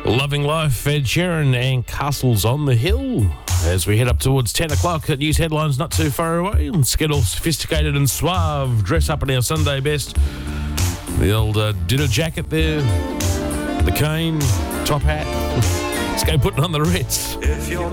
Loving Life, Ed Sheeran and Castles on the Hill. As we head up towards 10 o'clock, news headlines not too far away. Let's get all sophisticated and suave, dress up in our Sunday best. The old dinner jacket there, the cane, top hat. Let's go putting on the Ritz.